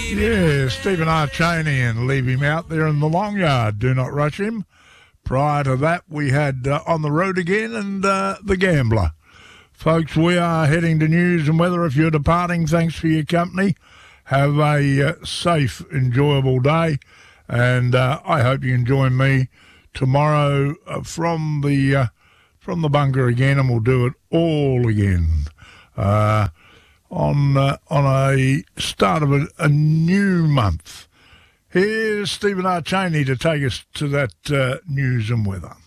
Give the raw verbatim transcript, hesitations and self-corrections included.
Yeah, Stephen R. Cheney and Leave Him Out There in the Long Yard. Do Not Rush Him. Prior to that, we had uh, On the Road Again and uh, The Gambler. Folks, we are heading to news and weather. If you're departing, thanks for your company. Have a uh, safe, enjoyable day. And uh, I hope you can join me tomorrow uh, from the uh, from the bunker again, and we'll do it all again. Uh, on uh, on a start of a, a new month. Here's Stephen R. Cheney to take us to that uh, news and weather.